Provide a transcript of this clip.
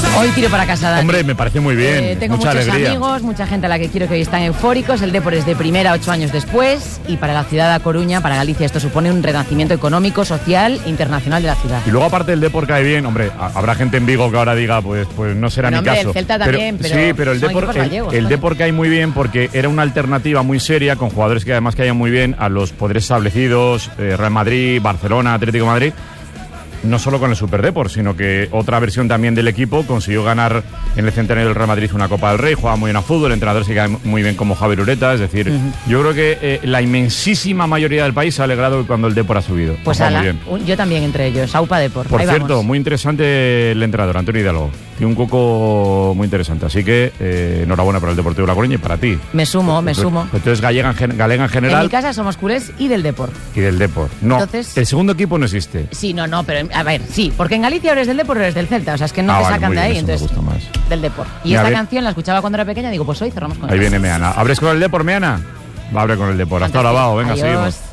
Hoy tiro para casa, Dani. Hombre, me parece muy bien. Tengo mucha muchos alegría. amigos, mucha gente a la que quiero que hoy están eufóricos. El Dépor es de primera 8 años después y para la ciudad de Coruña, para Galicia, esto supone un renacimiento económico, social e internacional de la ciudad. Y luego aparte el Dépor cae bien, hombre, habrá gente en Vigo que ahora diga, pues no será Bueno, mi hombre, caso. el Celta también, pero sí, pero el son Dépor, equipos gallegos, el ¿no? Dépor cae muy bien porque era una alternativa muy seria con jugadores que además caían muy bien a los poderes establecidos, Real Madrid, Barcelona, Atlético de Madrid. No solo con el Super Dépor, sino que otra versión también del equipo consiguió ganar en el centenario del Real Madrid una Copa del Rey, jugaba muy bien a fútbol, entrenadores que caen muy bien como Javier Ureta, es decir, yo creo que la inmensísima mayoría del país se ha alegrado cuando el Dépor ha subido. Pues muy bien. yo también entre ellos, Aupa Dépor. Por Ahí cierto, vamos. muy interesante el entrenador, Antonio Hidalgo. Tiene un coco muy interesante, así que enhorabuena para el Deportivo de La Coruña y para ti. Me sumo. Entonces, galega en En general mi casa somos culés y del Dépor. y del Dépor. No, Entonces- el segundo equipo no existe. Sí, no, pero a ver, sí, porque en Galicia eres del Dépor o eres del Celta, o sea, es que no te Vale, sacan muy de bien, ahí, eso me entonces gusta más. del Dépor. Y Mira, esta ve- canción la escuchaba cuando era pequeña, digo, pues hoy cerramos con Ahí ella. viene Meana. ¿Abres con el Dépor, Meana? Va a abrir con el Dépor. Hasta ahora, Fantástico. Bao. Venga, Adiós. seguimos.